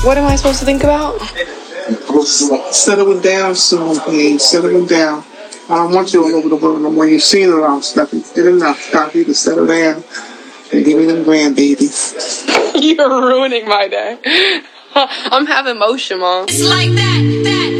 What am I supposed to think about? Settling down soon, please. Settling down. I don't want you all over the world no more. You've seen it all, stuff. It's good enough. It's time for you to settle down and give me them grandbabies. You're ruining my day. I'm having motion, Mom. It's like that.